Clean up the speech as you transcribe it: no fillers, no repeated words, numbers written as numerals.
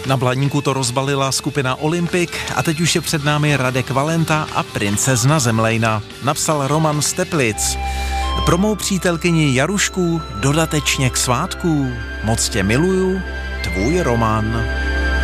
Na Blaníku to rozbalila skupina Olympik a teď už je před námi Radek Valenta a princezna Zemlejna. Napsal Roman z Teplic. Pro mou přítelkyni Jarušku dodatečně k svátku. Moc tě miluju, tvůj Roman.